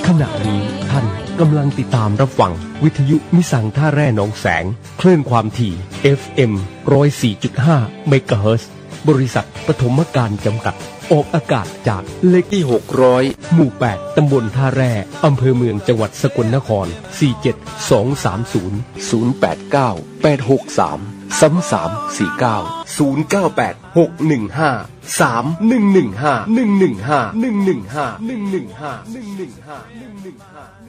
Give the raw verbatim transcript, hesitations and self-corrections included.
ขณะนี้ท่านกำลังติดตามรับฟังวิทยุมิสังท่าแร่หนองแสงคลื่นความถี่ เอฟ เอ็ม หนึ่งศูนย์สี่จุดห้า เมกะเฮิรตซ์บริษัทปฐมการจำกัดออกอากาศจากเลขที่หกร้อยหมู่แปดตำบลท่าแร่อำเภอเมืองจังหวัดสกลนครสี่ เจ็ด สอง สาม ศูนย์ ศูนย์ แปด เก้า แปด หก สาม สาม สาม สี่ เก้า ศูนย์ เก้า แปด หก หนึ่ง ห้า สาม หนึ่ง หนึ่ง ห้า หนึ่ง หนึ่ง ห้า หนึ่ง หนึ่ง ห้า หนึ่ง หนึ่ง ห้า หนึ่ง หนึ่ง ห้า หนึ่ง หนึ่ง ห้า